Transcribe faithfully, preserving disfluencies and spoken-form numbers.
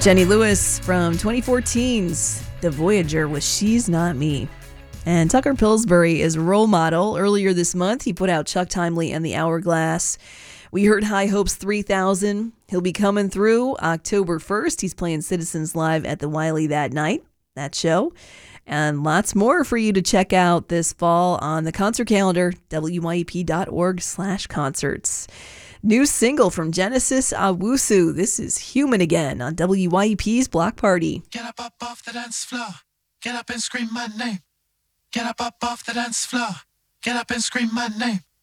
Jenny Lewis from twenty fourteen's The Voyager with She's Not Me. And Tucker Pillsbury is role model. Earlier this month, he put out Chuck Timely and the Hourglass. We heard High Hopes three thousand. He'll be coming through October first. He's playing Citizens Live at the Wiley that night, that show. And lots more for you to check out this fall on the concert calendar, W Y E P dot org slash concerts. New single from Genesis Owusu. This is Human Again on W Y E P's Block Party. Get up, up off the dance floor. Get up and scream my name. Get up, up off the dance floor. Get up and scream my name.